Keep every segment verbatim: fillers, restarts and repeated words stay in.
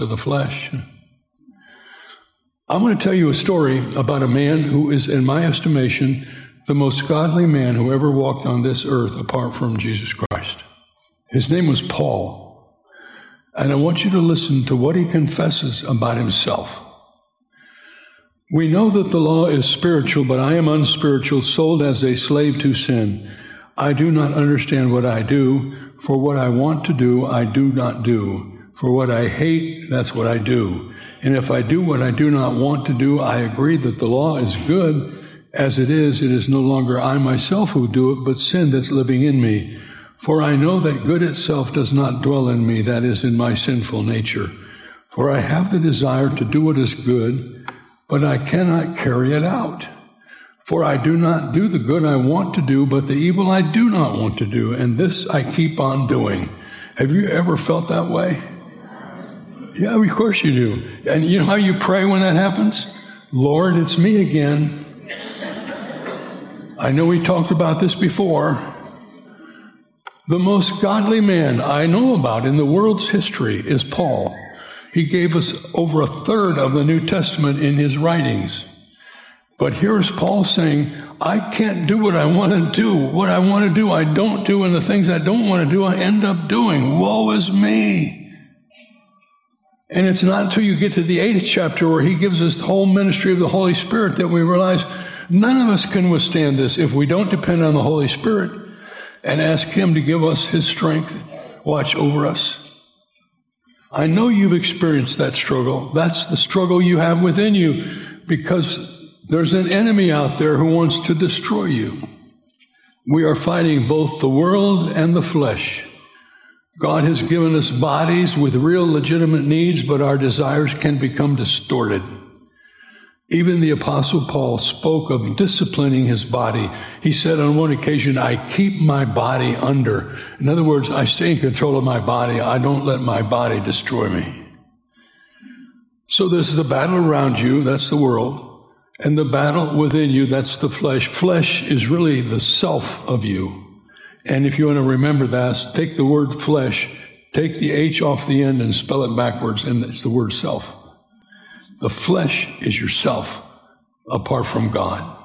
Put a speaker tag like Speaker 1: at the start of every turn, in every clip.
Speaker 1: of the flesh. I'm going to tell you a story about a man who is, in my estimation, the most godly man who ever walked on this earth apart from Jesus Christ. His name was Paul. And I want you to listen to what he confesses about himself. We know that the law is spiritual, but I am unspiritual, sold as a slave to sin. I do not understand what I do, for what I want to do, I do not do. For what I hate, that's what I do. And if I do what I do not want to do, I agree that the law is good. As it is, it is no longer I myself who do it, but sin that's living in me. For I know that good itself does not dwell in me, that is, in my sinful nature. For I have the desire to do what is good, but I cannot carry it out. For I do not do the good I want to do, but the evil I do not want to do, and this I keep on doing. Have you ever felt that way? Yeah, of course you do. And you know how you pray when that happens? Lord, it's me again. I know we talked about this before. The most godly man I know about in the world's history is Paul. He gave us over a third of the New Testament in his writings. But here's Paul saying, I can't do what I want to do. What I want to do, I don't do, and the things I don't want to do, I end up doing. Woe is me. And it's not until you get to the eighth chapter where he gives us the whole ministry of the Holy Spirit that we realize none of us can withstand this if we don't depend on the Holy Spirit and ask him to give us his strength, watch over us. I know you've experienced that struggle. That's the struggle you have within you, because there's an enemy out there who wants to destroy you. We are fighting both the world and the flesh. God has given us bodies with real legitimate needs, but our desires can become distorted. Even the Apostle Paul spoke of disciplining his body. He said on one occasion, I keep my body under. In other words, I stay in control of my body. I don't let my body destroy me. So this is the battle around you, that's the world. And the battle within you, that's the flesh. Flesh is really the self of you. And if you want to remember that, take the word flesh, take the H off the end and spell it backwards, and it's the word self. The flesh is yourself apart from God.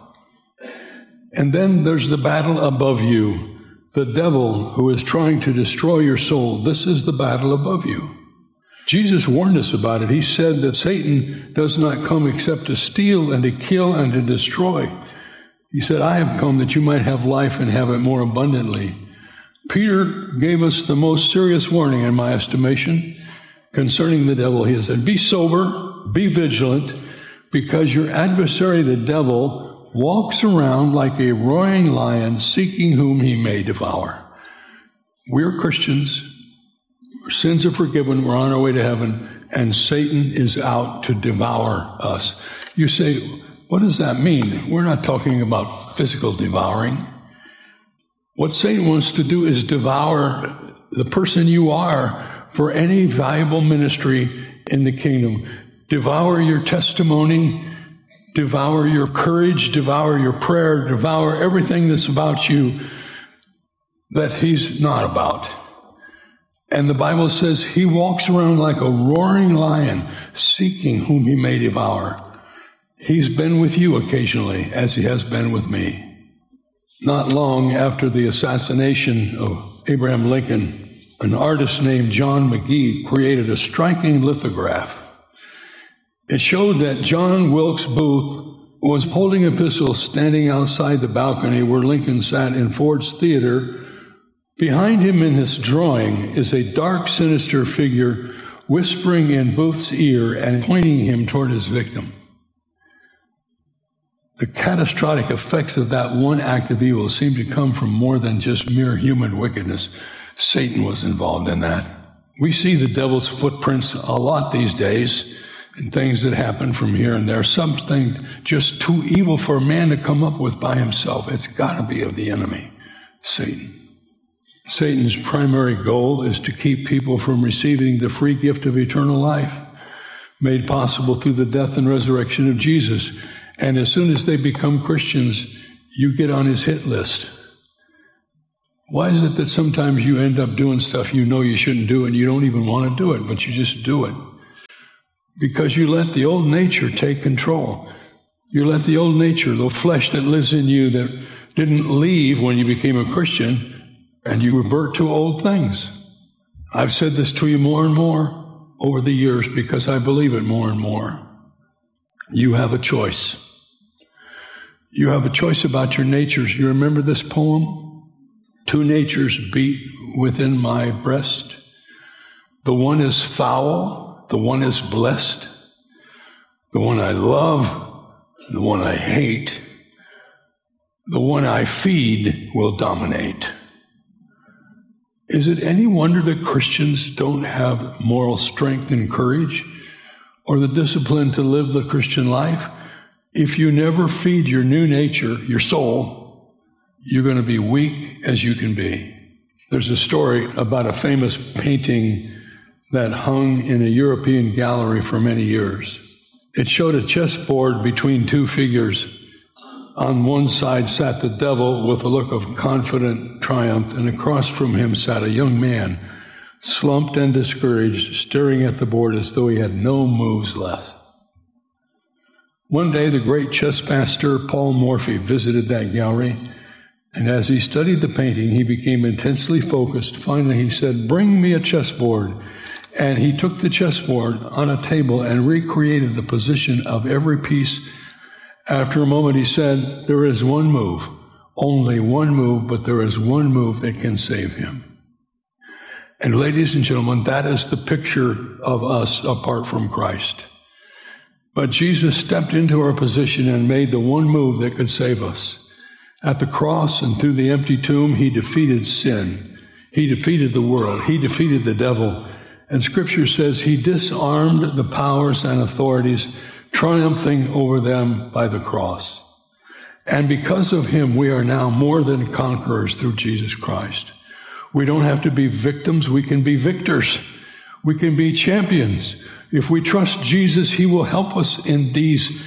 Speaker 1: And then there's the battle above you, the devil who is trying to destroy your soul. This is the battle above you. Jesus warned us about it. He said that Satan does not come except to steal and to kill and to destroy. He said, I have come that you might have life and have it more abundantly. Peter gave us the most serious warning, in my estimation, concerning the devil. He said, be sober, be vigilant, because your adversary, the devil, walks around like a roaring lion, seeking whom he may devour. We're Christians. Our sins are forgiven. We're on our way to heaven. And Satan is out to devour us. You say, what does that mean? We're not talking about physical devouring. What Satan wants to do is devour the person you are for any valuable ministry in the kingdom. Devour your testimony, devour your courage, devour your prayer, devour everything that's about you that he's not about. And the Bible says he walks around like a roaring lion, seeking whom he may devour. He's been with you occasionally, as he has been with me. Not long after the assassination of Abraham Lincoln, an artist named John McGee created a striking lithograph. It showed that John Wilkes Booth was holding a pistol standing outside the balcony where Lincoln sat in Ford's Theater. Behind him in this drawing is a dark, sinister figure whispering in Booth's ear and pointing him toward his victim. The catastrophic effects of that one act of evil seem to come from more than just mere human wickedness. Satan was involved in that. We see the devil's footprints a lot these days in things that happen from here and there. Something just too evil for a man to come up with by himself. It's got to be of the enemy, Satan. Satan's primary goal is to keep people from receiving the free gift of eternal life, made possible through the death and resurrection of Jesus. And as soon as they become Christians, you get on his hit list. Why is it that sometimes you end up doing stuff you know you shouldn't do and you don't even want to do it, but you just do it? because you let the old nature take control. You let the old nature, the flesh that lives in you that didn't leave when you became a Christian, and you revert to old things. I've said this to you more and more over the years because I believe it more and more. You have a choice. You have a choice about your natures. You remember this poem? Two natures beat within my breast. The one is foul, the one is blessed. The one I love, the one I hate. The one I feed will dominate. Is it any wonder that Christians don't have moral strength and courage or the discipline to live the Christian life? If you never feed your new nature, your soul, you're going to be weak as you can be. There's a story about a famous painting that hung in a European gallery for many years. It showed a chessboard between two figures. On one side sat the devil with a look of confident triumph, and across from him sat a young man, slumped and discouraged, staring at the board as though he had no moves left. One day, the great chess master Paul Morphy visited that gallery, and as he studied the painting, he became intensely focused. Finally, he said, "Bring me a chessboard." And he took the chessboard on a table and recreated the position of every piece. After a moment, he said, "There is one move, only one move, but there is one move that can save him." And ladies and gentlemen, that is the picture of us apart from Christ. But Jesus stepped into our position and made the one move that could save us. At the cross and through the empty tomb, he defeated sin. He defeated the world. He defeated the devil. And Scripture says he disarmed the powers and authorities, triumphing over them by the cross. And because of him, we are now more than conquerors through Jesus Christ. We don't have to be victims. We can be victors. We can be champions. If we trust Jesus, he will help us in these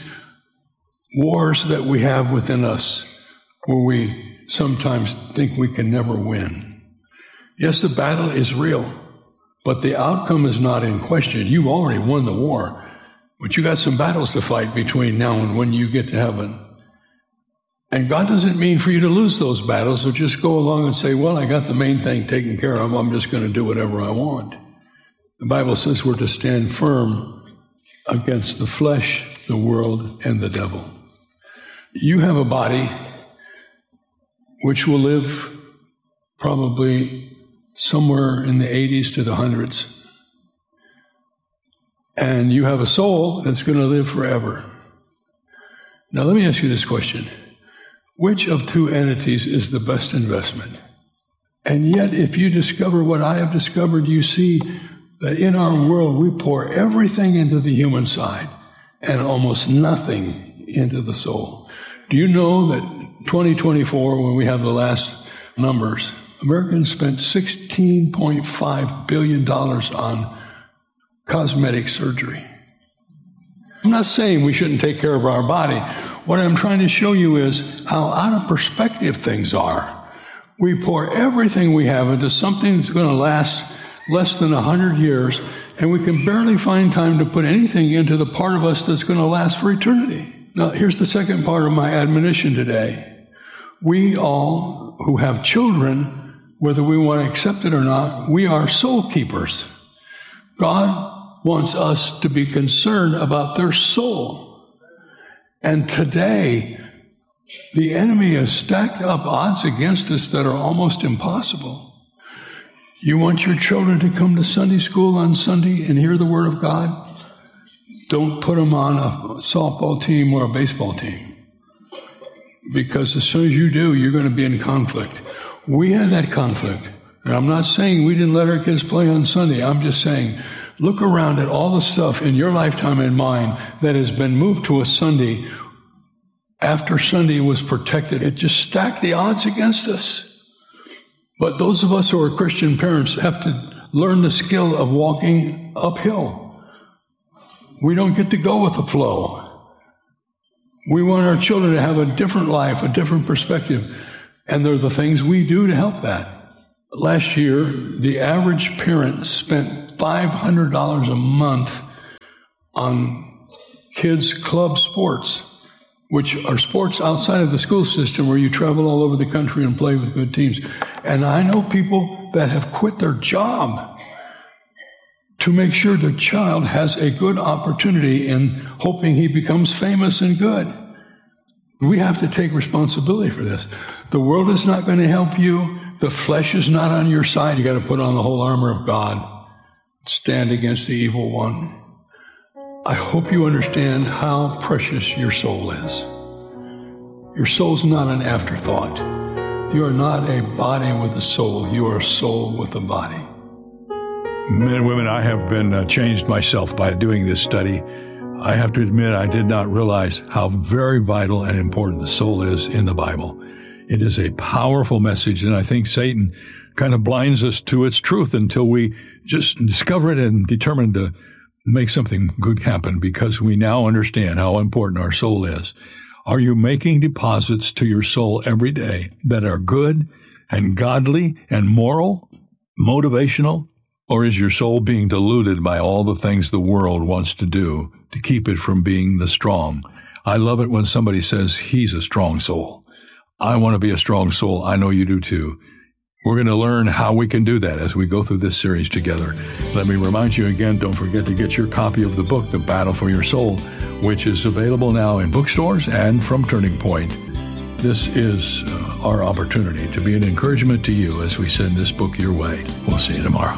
Speaker 1: wars that we have within us, where we sometimes think we can never win. Yes, the battle is real, but the outcome is not in question. You've already won the war, but you got some battles to fight between now and when you get to heaven. And God doesn't mean for you to lose those battles or just go along and say, well, I got the main thing taken care of. I'm just going to do whatever I want. The Bible says we're to stand firm against the flesh, the world, and the devil. You have a body which will live probably somewhere in the eighties to the hundreds. And you have a soul that's going to live forever. Now, let me ask you this question. Which of two entities is the best investment? And yet, if you discover what I have discovered, you see that in our world, we pour everything into the human side and almost nothing into the soul. Do you know that twenty twenty-four, when we have the last numbers, Americans spent sixteen point five billion dollars on cosmetic surgery? I'm not saying we shouldn't take care of our body. What I'm trying to show you is how out of perspective things are. We pour everything we have into something that's going to last less than one hundred years, and we can barely find time to put anything into the part of us that's going to last for eternity. Now, here's the second part of my admonition today. We all who have children, whether we want to accept it or not, we are soul keepers. God wants us to be concerned about their soul. And today, the enemy has stacked up odds against us that are almost impossible. You want your children to come to Sunday school on Sunday and hear the Word of God? Don't put them on a softball team or a baseball team. Because as soon as you do, you're going to be in conflict. We had that conflict. And I'm not saying we didn't let our kids play on Sunday. I'm just saying, look around at all the stuff in your lifetime and mine that has been moved to a Sunday after Sunday was protected. It just stacked the odds against us. But those of us who are Christian parents have to learn the skill of walking uphill. We don't get to go with the flow. We want our children to have a different life, a different perspective. And there are the things we do to help that. Last year, the average parent spent five hundred dollars a month on kids' club sports, which are sports outside of the school system where you travel all over the country and play with good teams. And I know people that have quit their job to make sure their child has a good opportunity in hoping he becomes famous and good. We have to take responsibility for this. The world is not going to help you. The flesh is not on your side. You got to put on the whole armor of God. Stand against the evil one. I hope you understand how precious your soul is. Your soul's not an afterthought. You are not a body with a soul. You are a soul with a body.
Speaker 2: Men and women, I have been uh, changed myself by doing this study. I have to admit, I did not realize how very vital and important the soul is in the Bible. It is a powerful message, and I think Satan kind of blinds us to its truth until we just discover it and determine to make something good happen, because we now understand how important our soul is. Are you making deposits to your soul every day that are good and godly and moral, motivational, or is your soul being diluted by all the things the world wants to do to keep it from being the strong? I love it when somebody says he's a strong soul. I want to be a strong soul. I know you do too. We're going to learn how we can do that as we go through this series together. Let me remind you again, don't forget to get your copy of the book, The Battle for Your Soul, which is available now in bookstores and from Turning Point. This is uh, our opportunity to be an encouragement to you as we send this book your way. We'll see you tomorrow.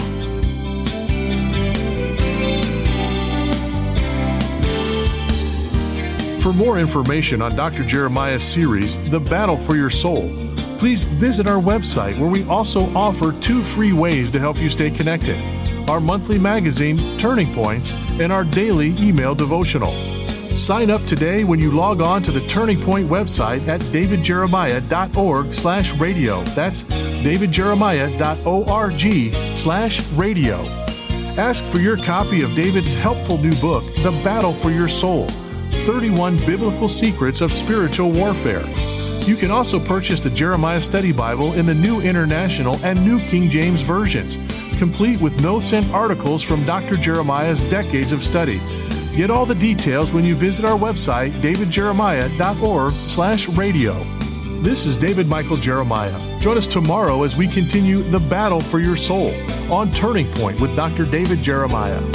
Speaker 3: For more information on Doctor Jeremiah's series, The Battle for Your Soul, please visit our website, where we also offer two free ways to help you stay connected: our monthly magazine, Turning Points, and our daily email devotional. Sign up today when you log on to the Turning Point website at davidjeremiah.org slash radio. That's davidjeremiah.org slash radio. Ask for your copy of David's helpful new book, The Battle for Your Soul, thirty-one Biblical Secrets of Spiritual Warfare. You can also purchase the Jeremiah Study Bible in the New International and New King James versions, complete with notes and articles from Doctor Jeremiah's decades of study. Get all the details when you visit our website, davidjeremiah.org slash radio. This is David Michael Jeremiah. Join us tomorrow as we continue the battle for your soul on Turning Point with Doctor David Jeremiah.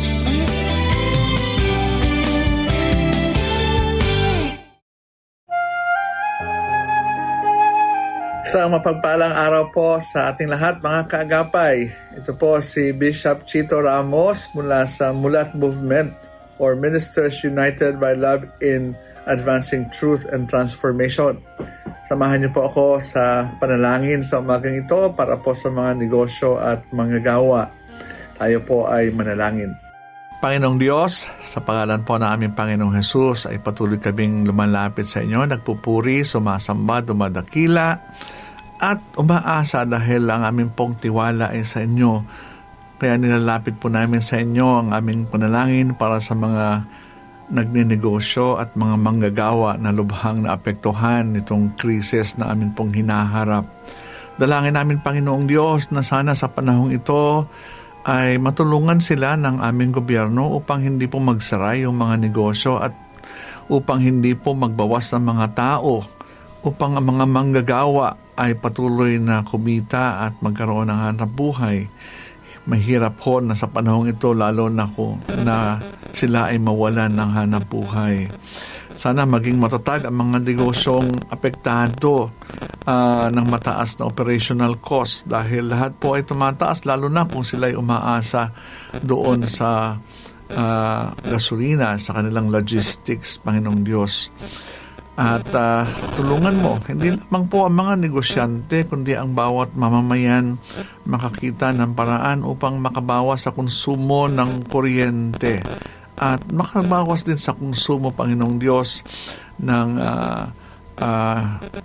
Speaker 4: Isang mapagpalang araw po sa ating lahat, mga kaagapay. Ito po si Bishop Chito Ramos mula sa Mulat Movement, or Ministers United by Love in Advancing Truth and Transformation. Samahan niyo po ako sa panalangin sa umagang ito para po sa mga negosyo at mga gawa. Tayo po ay manalangin. Panginoong Diyos, sa pangalan po ng aming Panginoong Jesus, ay patuloy kaming lumalapit sa inyo, nagpupuri, sumasamba, dumadakila, at umaasa dahil ang aming pong tiwala ay sa inyo. Kaya nilalapit po namin sa inyo ang aming panalangin para sa mga nagninegosyo at mga manggagawa na lubhang naapektuhan nitong krisis na amin pong hinaharap. Dalangin namin, Panginoong Diyos, na sana sa panahong ito ay matulungan sila ng aming gobyerno upang hindi po magsara yung mga negosyo at upang hindi po magbawas ng mga tao, upang ang mga manggagawa ay patuloy na kumita at magkaroon ng hanap buhay. Mahirap po na sa panahong ito, lalo na kung na sila ay mawalan ng hanap buhay. Sana maging matatag ang mga negosyong apektado uh, ng mataas na operational cost, dahil lahat po ay tumataas, lalo na kung sila ay umaasa doon sa uh, gasolina, sa kanilang logistics, Panginoong Diyos. At uh, tulungan mo, hindi lamang po ang mga negosyante, kundi ang bawat mamamayan makakita ng paraan upang makabawas sa konsumo ng kuryente at makabawas din sa konsumo, Panginoong Diyos, ng uh, uh,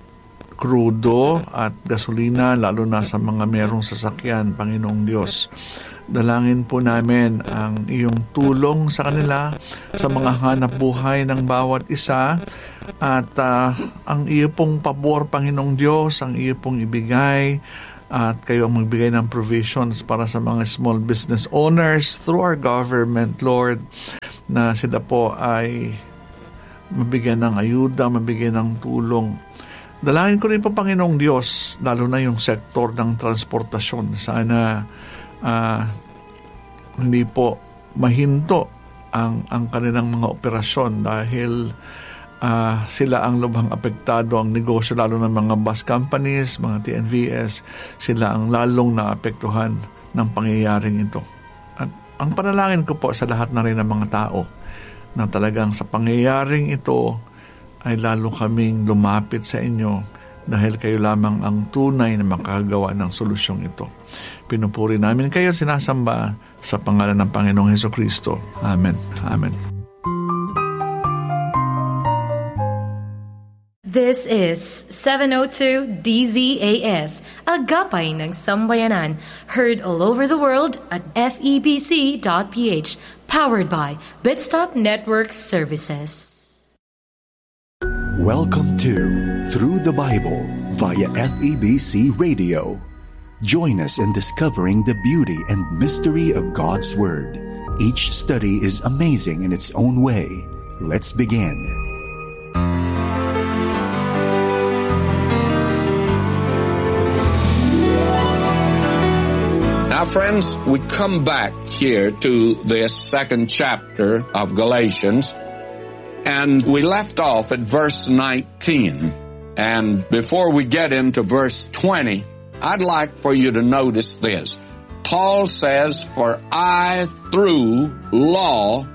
Speaker 4: krudo at gasolina, lalo na sa mga merong sasakyan, Panginoong Diyos. Dalangin po namin ang iyong tulong sa kanila, sa mga hanap buhay ng bawat isa, at uh, ang iyo pong pabor, Panginoong Diyos, ang iyo pong ibigay, at kayo ang magbigay ng provisions para sa mga small business owners through our government, Lord, na sila po ay mabigyan ng ayuda, mabigyan ng tulong. Dalangin ko rin po, Panginoong Diyos, lalo na yung sektor ng transportasyon. Sana uh, hindi po mahinto ang, ang kanilang mga operasyon dahil uh, sila ang lubhang apektado, ang negosyo lalo ng mga bus companies, mga T N V S, sila ang lalong naapektuhan ng pangyayaring ito. At ang panalangin ko po sa lahat na rin ng mga tao na talagang sa pangyayaring ito ay lalo kaming lumapit sa inyo dahil kayo lamang ang tunay na makagawa ng solusyong ito. Pinupuri namin kayo, sinasamba sa pangalan ng Panginoong Hesukristo. Amen. Amen.
Speaker 5: This is seven oh two D Z A S, Agapay ng Sambayanan, heard all over the world at F E B C dot P H, powered by Bitstop Network Services.
Speaker 6: Welcome to Through the Bible via F E B C Radio. Join us in discovering the beauty and mystery of God's Word. Each study is amazing in its own way. Let's begin.
Speaker 7: Now, friends, we come back here to this second chapter of Galatians. And we left off at verse nineteen. And before we get into verse twenty, I'd like for you to notice this. Paul says, "For I, through law,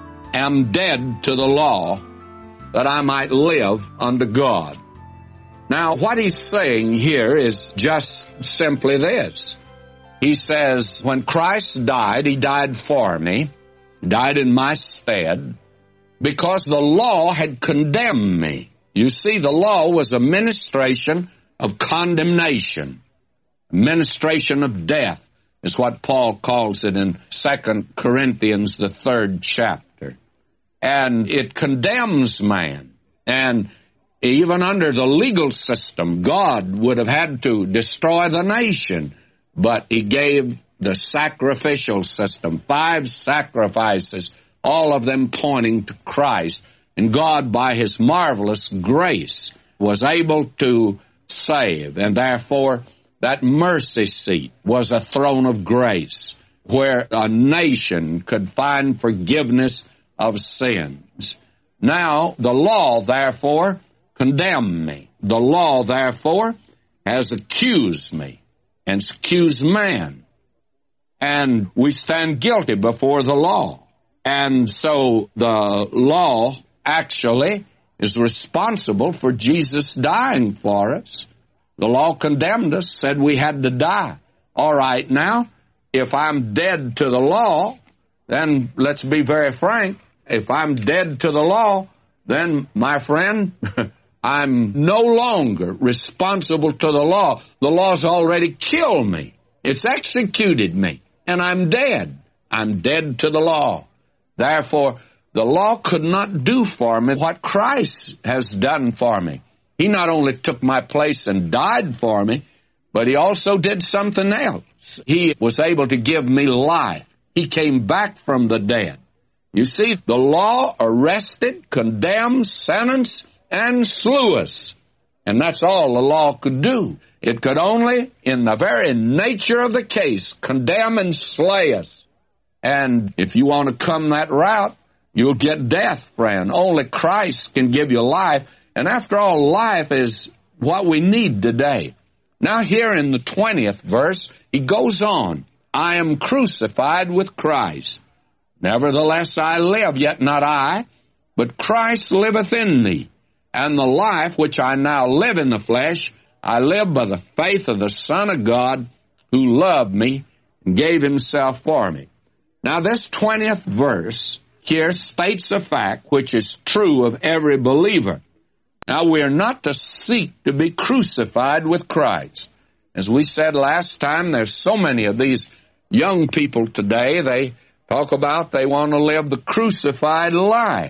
Speaker 7: am dead to the law, that I might live unto God." Now, what he's saying here is just simply this. He says, when Christ died, he died for me, died in my stead, because the law had condemned me. You see, the law was a ministration of condemnation, ministration of death, is what Paul calls it in Second Corinthians, the third chapter. And it condemns man. And even under the legal system, God would have had to destroy the nation, but he gave the sacrificial system, five sacrifices, all of them pointing to Christ. And God, by his marvelous grace, was able to save. And therefore, that mercy seat was a throne of grace where a nation could find forgiveness of sins. Now, the law, therefore, condemned me. The law, therefore, has accused me and accused man. And we stand guilty before the law. And so the law actually is responsible for Jesus dying for us. The law condemned us, said we had to die. All right, now, if I'm dead to the law, then let's be very frank. If I'm dead to the law, then, my friend, I'm no longer responsible to the law. The law's already killed me. It's executed me, and I'm dead. I'm dead to the law. Therefore, the law could not do for me what Christ has done for me. He not only took my place and died for me, but he also did something else. He was able to give me life. He came back from the dead. You see, the law arrested, condemned, sentenced, and slew us. And that's all the law could do. It could only, in the very nature of the case, condemn and slay us. And if you want to come that route, you'll get death, friend. Only Christ can give you life. And after all, life is what we need today. Now here in the twentieth verse, he goes on, "I am crucified with Christ. Nevertheless I live, yet not I, but Christ liveth in me. And the life which I now live in the flesh, I live by the faith of the Son of God, who loved me and gave himself for me." Now this twentieth verse here states a fact which is true of every believer. Now we are not to seek to be crucified with Christ. As we said last time, there's so many of these young people today, they talk about they want to live the crucified life.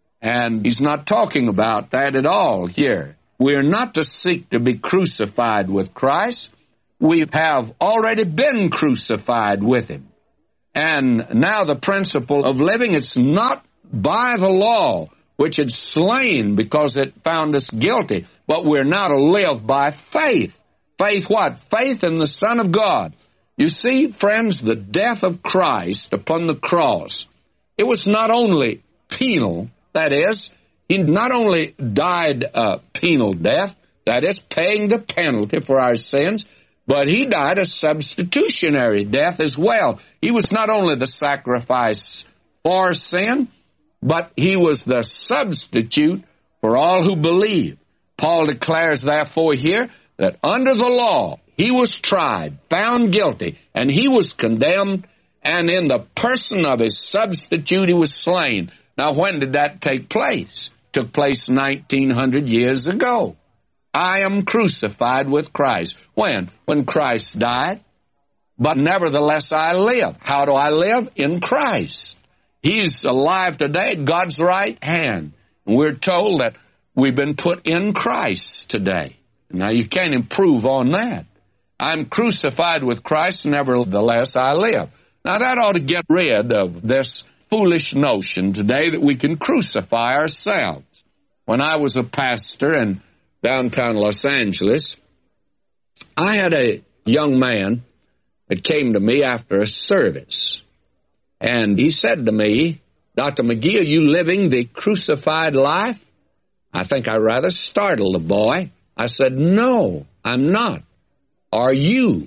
Speaker 7: And he's not talking about that at all here. We are not to seek to be crucified with Christ. We have already been crucified with him. And now the principle of living, it's not by the law, which had slain because it found us guilty. But we're now to live by faith. Faith what? Faith in the Son of God. You see, friends, the death of Christ upon the cross, it was not only penal, that is, he not only died a penal death, that is, paying the penalty for our sins, but he died a substitutionary death as well. He was not only the sacrifice for sin, but he was the substitute for all who believe. Paul declares, therefore, here that under the law he was tried, found guilty, and he was condemned, and in the person of his substitute he was slain. Now, when did that take place? It took place nineteen hundred years ago. I am crucified with Christ. When? When Christ died. But nevertheless I live. How do I live? In Christ. He's alive today at God's right hand. And we're told that we've been put in Christ today. Now, you can't improve on that. I'm crucified with Christ, nevertheless I live. Now, that ought to get rid of this foolish notion today that we can crucify ourselves. When I was a pastor in downtown Los Angeles, I had a young man that came to me after a service. And he said to me, Doctor McGee, are you living the crucified life? I think I rather startled the boy. I said, no, I'm not. Are you?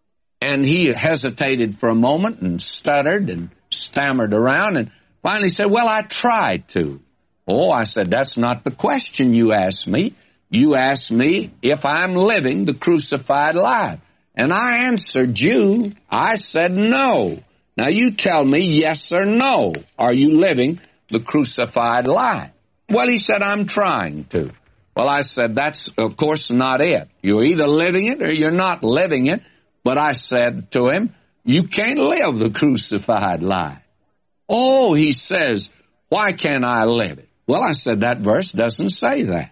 Speaker 7: And he hesitated for a moment and stuttered and stammered around and finally said, well, I tried to. Oh, I said, that's not the question you asked me. You asked me if I'm living the crucified life. And I answered you. I said no. Now you tell me yes or no. Are you living the crucified life? Well, he said, I'm trying to. Well, I said, that's, of course, not it. You're either living it or you're not living it. But I said to him, you can't live the crucified life. Oh, he says, why can't I live it? Well, I said, that verse doesn't say that.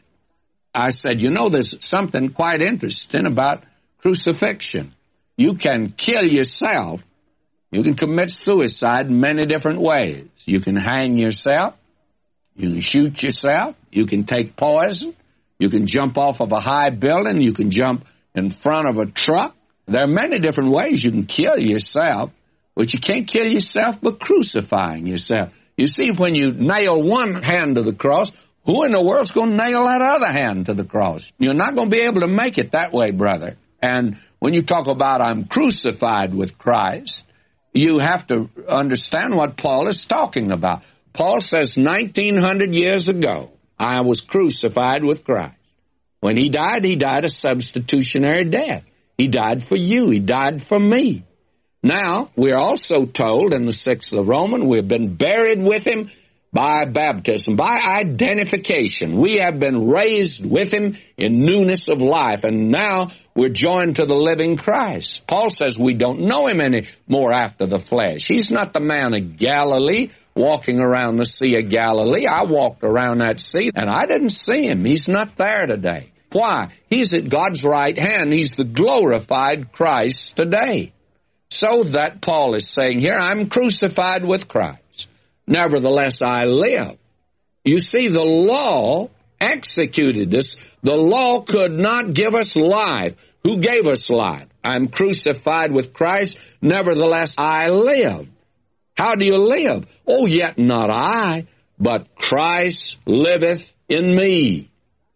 Speaker 7: I said, you know, there's something quite interesting about crucifixion. You can kill yourself. You can commit suicide in many different ways. You can hang yourself. You can shoot yourself. You can take poison. You can jump off of a high building. You can jump in front of a truck. There are many different ways you can kill yourself, but you can't kill yourself by crucifying yourself. You see, when you nail one hand to the cross, who in the world's going to nail that other hand to the cross? You're not going to be able to make it that way, brother. And when you talk about I'm crucified with Christ, you have to understand what Paul is talking about. Paul says nineteen hundred years ago, I was crucified with Christ. When he died, he died a substitutionary death. He died for you. He died for me. Now, we're also told in the sixth of Romans, we've been buried with him by baptism, by identification. We have been raised with him in newness of life, and now we're joined to the living Christ. Paul says we don't know him anymore after the flesh. He's not the man of Galilee walking around the Sea of Galilee. I walked around that sea, and I didn't see him. He's not there today. Why? He's at God's right hand. He's the glorified Christ today. So that Paul is saying here, I'm crucified with Christ. Nevertheless, I live. You see, the law executed this. The law could not give us life. Who gave us life? I'm crucified with Christ. Nevertheless, I live. How do you live? Oh, yet not I, but Christ liveth in me.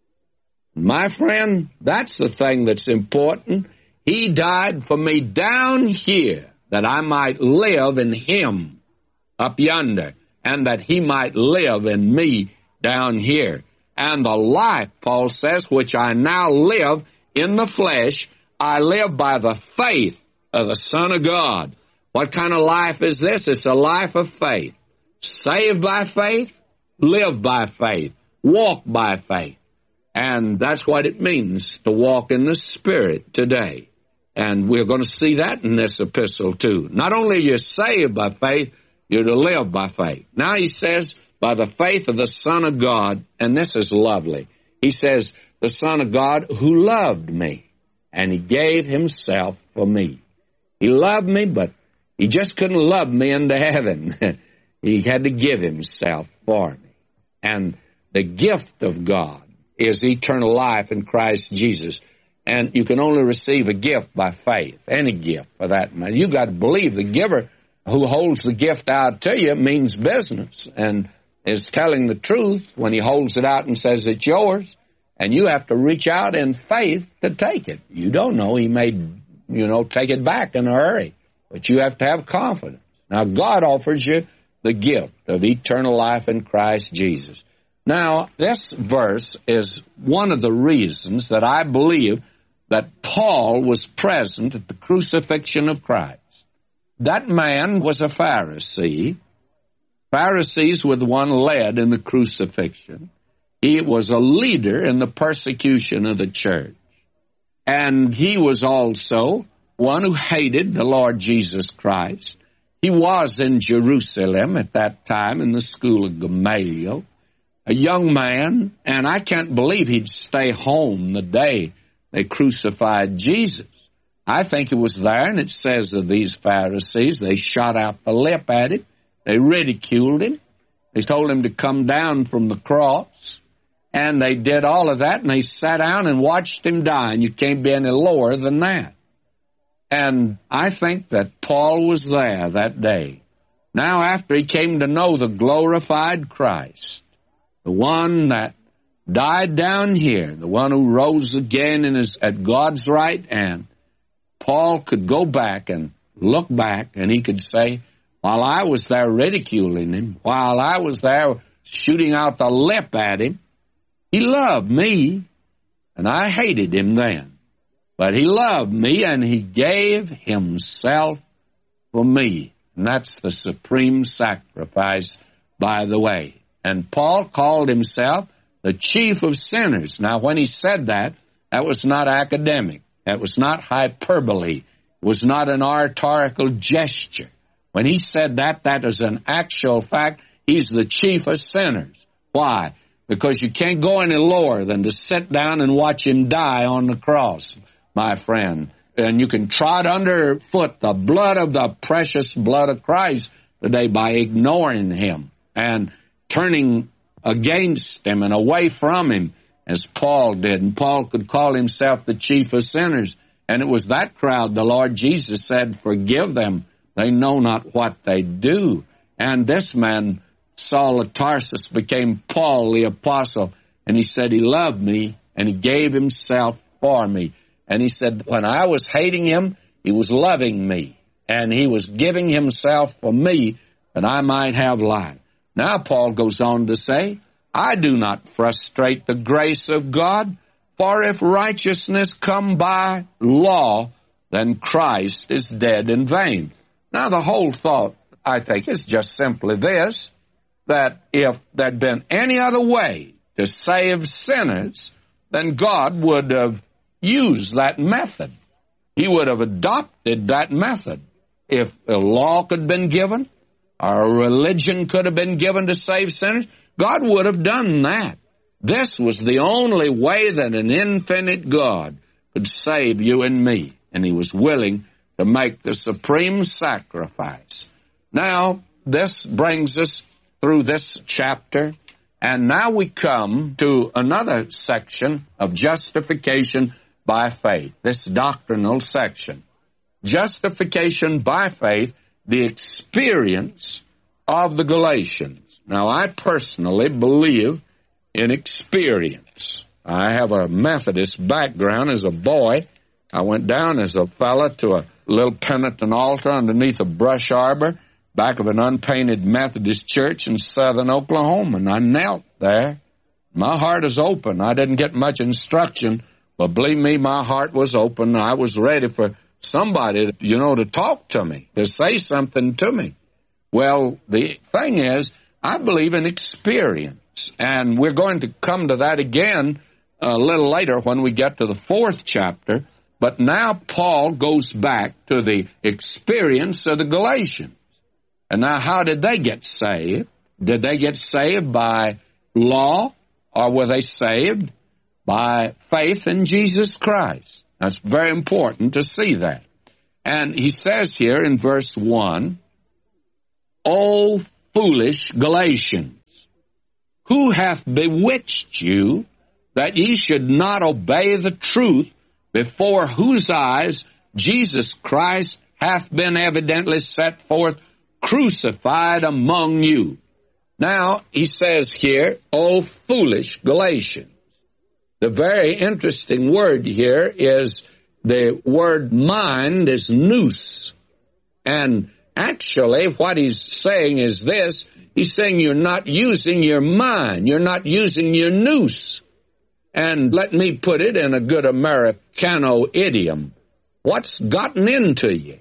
Speaker 7: My friend, that's the thing that's important. He died for me down here that I might live in him up yonder, and that he might live in me down here. And the life, Paul says, which I now live in the flesh, I live by the faith of the Son of God. What kind of life is this? It's a life of faith. Saved by faith, live by faith, walk by faith. And that's what it means to walk in the Spirit today. And we're going to see that in this epistle too. Not only are you saved by faith, you're to live by faith. Now he says, by the faith of the Son of God, and this is lovely. He says, the Son of God who loved me, and he gave himself for me. He loved me, but he just couldn't love me into heaven. He had to give himself for me. And the gift of God is eternal life in Christ Jesus. And you can only receive a gift by faith, any gift for that matter. You've got to believe the giver who holds the gift out to you means business and is telling the truth when he holds it out and says it's yours. And you have to reach out in faith to take it. You don't know. He may, you know, take it back in a hurry. But you have to have confidence. Now, God offers you the gift of eternal life in Christ Jesus. Now, this verse is one of the reasons that I believe that Paul was present at the crucifixion of Christ. That man was a Pharisee. Pharisees were the one led in the crucifixion. He was a leader in the persecution of the church. And he was also one who hated the Lord Jesus Christ. He was in Jerusalem at that time in the school of Gamaliel, a young man, and I can't believe he'd stay home the day they crucified Jesus. I think it was there, and it says of these Pharisees, they shot out the lip at him. They ridiculed him. They told him to come down from the cross. And they did all of that, and they sat down and watched him die, and you can't be any lower than that. And I think that Paul was there that day. Now, after he came to know the glorified Christ, the one that died down here, the one who rose again and is at God's right hand, Paul could go back and look back, and he could say, while I was there ridiculing him, while I was there shooting out the lip at him, he loved me, and I hated him then. But he loved me, and he gave himself for me. And that's the supreme sacrifice, by the way. And Paul called himself the chief of sinners. Now, when he said that, that was not academic. That was not hyperbole. It was not an oratorical gesture. When he said that, that is an actual fact. He's the chief of sinners. Why? Because you can't go any lower than to sit down and watch him die on the cross, my friend. And you can trot underfoot the blood of the precious blood of Christ today by ignoring him and turning against him and away from him, as Paul did. And Paul could call himself the chief of sinners. And it was that crowd the Lord Jesus said, forgive them. They know not what they do. And this man, Saul of Tarsus, became Paul the apostle. And he said he loved me, and he gave himself for me. And he said, when I was hating him, he was loving me. And he was giving himself for me that I might have life. Now Paul goes on to say, I do not frustrate the grace of God, for if righteousness come by law, then Christ is dead in vain. Now the whole thought, I think, is just simply this, that if there'd been any other way to save sinners, then God would have used that method. He would have adopted that method. If a law could have been given, or a religion could have been given to save sinners, God would have done that. This was the only way that an infinite God could save you and me, and he was willing to make the supreme sacrifice. Now, this brings us through this chapter, and now we come to another section of justification by faith, this doctrinal section. Justification by faith, the experience of the Galatians. Now, I personally believe in experience. I have a Methodist background as a boy. I went down as a fella to a little penitent altar underneath a brush arbor back of an unpainted Methodist church in southern Oklahoma, and I knelt there. My heart is open. I didn't get much instruction, but believe me, my heart was open. I was ready for somebody, you know, to talk to me, to say something to me. Well, the thing is, I believe in experience, and we're going to come to that again a little later when we get to the fourth chapter. But now Paul goes back to the experience of the Galatians. And now how did they get saved? Did they get saved by law, or were they saved by faith in Jesus Christ? That's very important to see that. And he says here in verse one, O foolish Galatians. Who hath bewitched you, that ye should not obey the truth, before whose eyes Jesus Christ hath been evidently set forth, crucified among you? Now, he says here, O foolish Galatians. The very interesting word here is the word mind is nous. And actually, what he's saying is this. He's saying you're not using your mind. You're not using your nous. And let me put it in a good Americano idiom. What's gotten into you?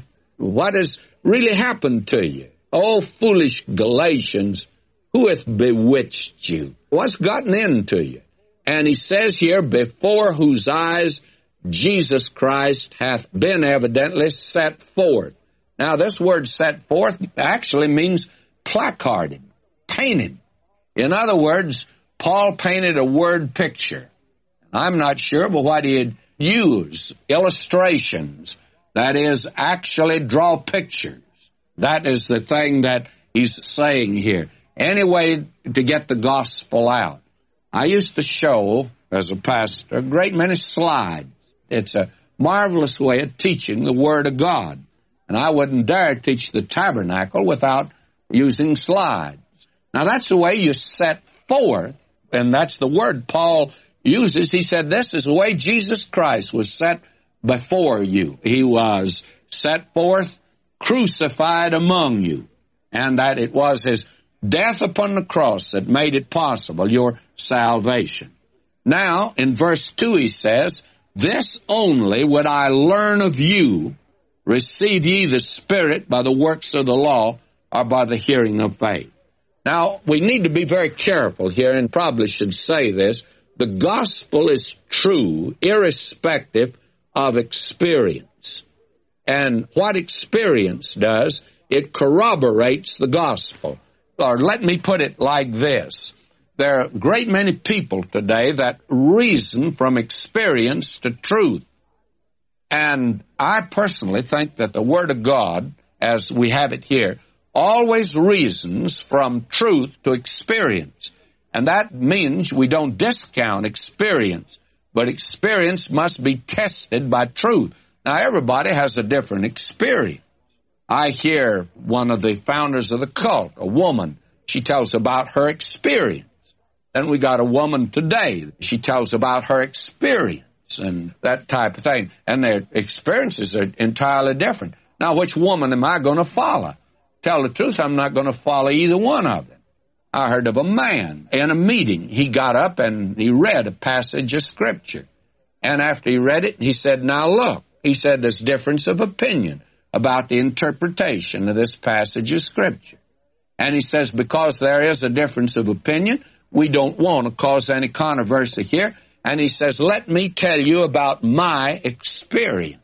Speaker 7: What has really happened to you? Oh, foolish Galatians, who hath bewitched you? What's gotten into you? And he says here, before whose eyes Jesus Christ hath been evidently set forth. Now, this word set forth actually means placarded, painted. In other words, Paul painted a word picture. I'm not sure, but what he'd use, illustrations, that is, actually draw pictures. That is the thing that he's saying here. Any way to get the gospel out. I used to show, as a pastor, a great many slides. It's a marvelous way of teaching the Word of God. And I wouldn't dare teach the tabernacle without using slides. Now, that's the way you set forth, and that's the word Paul uses. He said, this is the way Jesus Christ was set before you. He was set forth, crucified among you, and that it was his death upon the cross that made it possible, your salvation. Now, in verse two, he says, this only would I learn of you, receive ye the Spirit by the works of the law, or by the hearing of faith. Now, we need to be very careful here, and probably should say this. The gospel is true, irrespective of experience. And what experience does, it corroborates the gospel. Or let me put it like this. There are a great many people today that reason from experience to truth. And I personally think that the Word of God, as we have it here, always reasons from truth to experience. And that means we don't discount experience, but experience must be tested by truth. Now, everybody has a different experience. I hear one of the founders of the cult, a woman, she tells about her experience. Then we got a woman today, she tells about her experience and that type of thing. And their experiences are entirely different. Now, which woman am I going to follow? Tell the truth, I'm not going to follow either one of them. I heard of a man in a meeting. He got up and he read a passage of Scripture. And after he read it, he said, now look, he said there's difference of opinion about the interpretation of this passage of Scripture. And he says, because there is a difference of opinion, we don't want to cause any controversy here. And he says, let me tell you about my experience.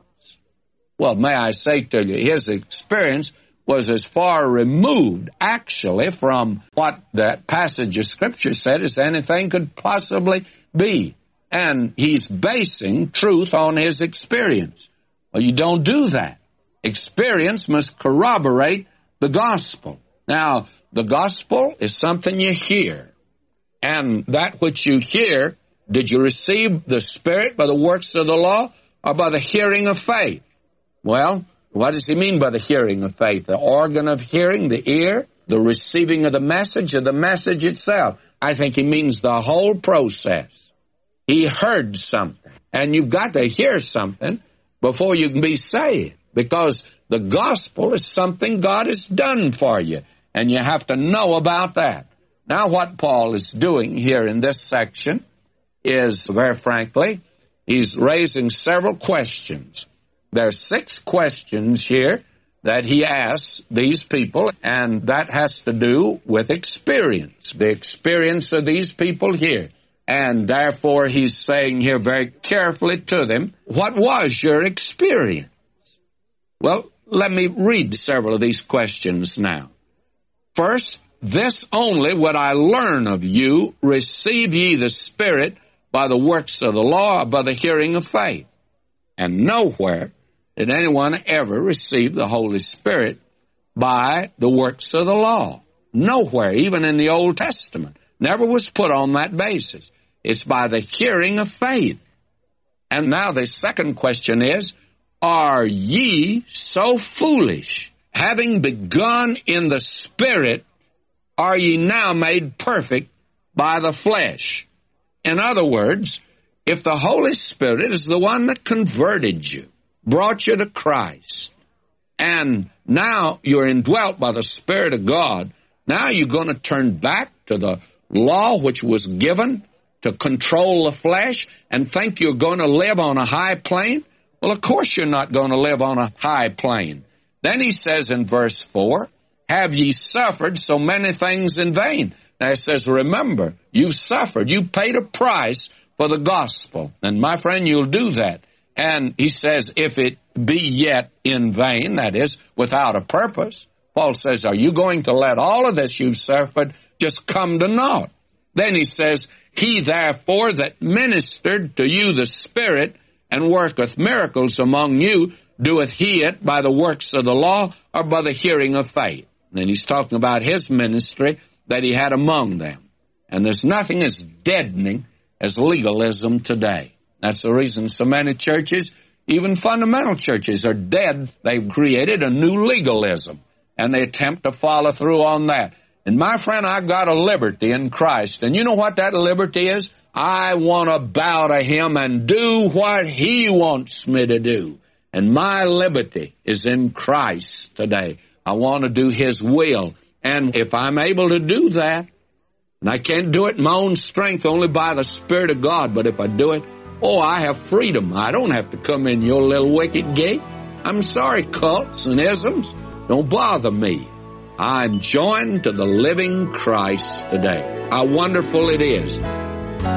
Speaker 7: Well, may I say to you, his experience was as far removed, actually, from what that passage of Scripture said as anything could possibly be. And he's basing truth on his experience. Well, you don't do that. Experience must corroborate the gospel. Now, the gospel is something you hear. And that which you hear, did you receive the Spirit by the works of the law or by the hearing of faith? Well, what does he mean by the hearing of faith? The organ of hearing, the ear, the receiving of the message, or the message itself? I think he means the whole process. He heard something, and you've got to hear something before you can be saved, because the gospel is something God has done for you, and you have to know about that. Now, what Paul is doing here in this section is, very frankly, he's raising several questions. There are six questions here that he asks these people, and that has to do with experience, the experience of these people here. And therefore, he's saying here very carefully to them, what was your experience? Well, let me read several of these questions now. First, this only would I learn of you, receive ye the Spirit by the works of the law, or by the hearing of faith. And nowhere did anyone ever receive the Holy Spirit by the works of the law. Nowhere, even in the Old Testament. never was put on that basis. It's by the hearing of faith. And now the second question is, are ye so foolish? Having begun in the Spirit, are ye now made perfect by the flesh? In other words, if the Holy Spirit is the one that converted you, brought you to Christ, and now you're indwelt by the Spirit of God, now you're going to turn back to the law which was given to control the flesh and think you're going to live on a high plane? Well, of course you're not going to live on a high plane. Then he says in verse four, have ye suffered so many things in vain? Now it says, remember, you suffered. You paid a price for the gospel. And my friend, you'll do that. And he says, if it be yet in vain, that is, without a purpose, Paul says, are you going to let all of this you've suffered just come to naught? Then he says, he therefore that ministered to you the Spirit and worketh miracles among you, doeth he it by the works of the law or by the hearing of faith? And then he's talking about his ministry that he had among them. And there's nothing as deadening as legalism today. That's the reason so many churches, even fundamental churches, are dead. They've created a new legalism, and they attempt to follow through on that. And my friend, I've got a liberty in Christ. And you know what that liberty is? I want to bow to him and do what he wants me to do. And my liberty is in Christ today. I want to do his will. And if I'm able to do that, and I can't do it in my own strength, only by the Spirit of God, but if I do it, oh, I have freedom. I don't have to come in your little wicket gate. I'm sorry, cults and isms. Don't bother me. I'm joined to the living Christ today. How wonderful it is